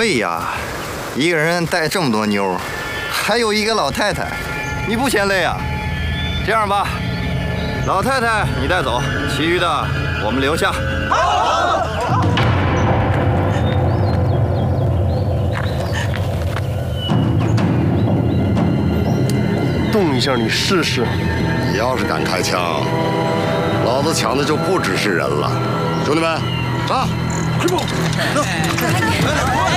以呀，一个人带这么多妞，还有一个老太太，你不嫌累啊？这样吧，老太太你带走，其余的我们留下。好。 动一下，你试试。 你要是敢开枪，老子抢的就不只是人了。兄弟们，上！师傅，走。